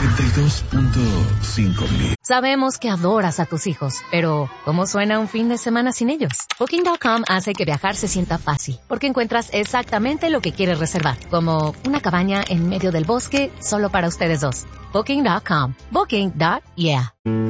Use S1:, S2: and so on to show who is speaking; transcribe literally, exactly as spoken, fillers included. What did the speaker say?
S1: noventa y dos punto cinco mil.
S2: Sabemos que adoras a tus hijos, pero ¿cómo suena un fin de semana sin ellos? Booking punto com hace que viajar se sienta fácil, porque encuentras exactamente lo que quieres reservar, como una cabaña en medio del bosque solo para ustedes dos. Booking punto com. Booking. Yeah.